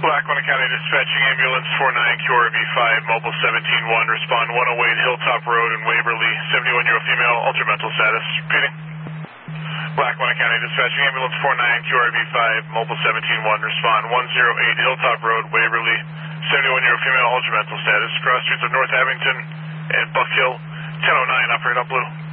Lackawanna County Dispatching Ambulance 49QRV5, Mobile 17-1, respond 108 Hilltop Road in Waverly, 71-year-old female, altered mental status. Repeating. Lackawanna County Dispatching Ambulance 49QRV5, Mobile 17-1, respond 108 Hilltop Road, Waverly, 71-year-old female, altered mental status. Cross streets of North Abington and Buck Hill, 1009, operate on Blue.